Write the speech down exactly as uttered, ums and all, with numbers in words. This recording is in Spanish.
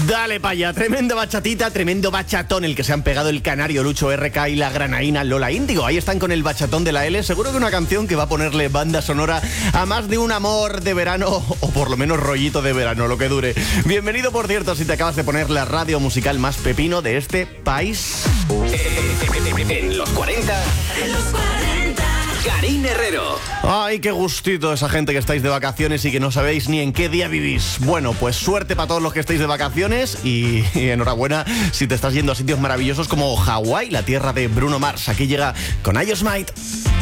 Dale pa' allá, tremenda bachatita, tremendo bachatón el que se han pegado el canario Lucho R K y la granaína Lola Índigo. Ahí están con el bachatón de la L, seguro que una canción que va a ponerle banda sonora a más de un amor de verano, o por lo menos rollito de verano, lo que dure. Bienvenido, por cierto, si te acabas de poner la radio musical más pepino de este país. En los cuarenta, en los cuarenta, Karin Herrero. Ay, qué gustito esa gente que estáis de vacaciones y que no sabéis ni en qué día vivís. Bueno, pues suerte para todos los que estáis de vacaciones y, y enhorabuena si te estás yendo a sitios maravillosos como Hawái, la tierra de Bruno Mars. Aquí llega con I Just Might.